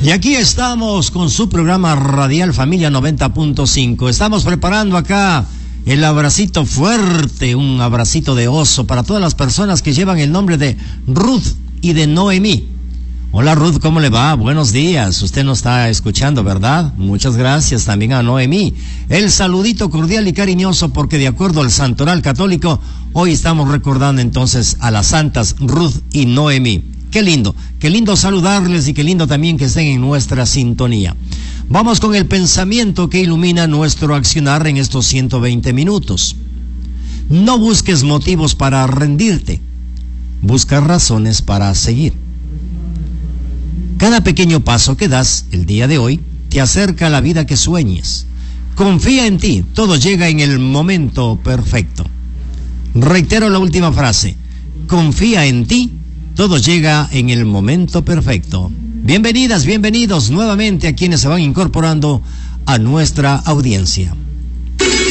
Y aquí estamos con su programa radial Familia 90.5. Estamos preparando acá el abracito fuerte, un abracito de oso para todas las personas que llevan el nombre de Ruth y de Noemí. Hola Ruth, ¿cómo le va? Buenos días. Usted nos está escuchando, ¿verdad? Muchas gracias también a Noemí. El saludito cordial y cariñoso porque de acuerdo al Santoral Católico, hoy estamos recordando entonces a las santas Ruth y Noemí. Qué lindo saludarles y qué lindo también que estén en nuestra sintonía. Vamos con el pensamiento que ilumina nuestro accionar en estos 120 minutos. No busques motivos para rendirte, busca razones para seguir. Cada pequeño paso que das el día de hoy te acerca a la vida que sueñes. Confía en ti, todo llega en el momento perfecto. Reitero la última frase, confía en ti, todo llega en el momento perfecto. Bienvenidas, bienvenidos nuevamente a quienes se van incorporando a nuestra audiencia.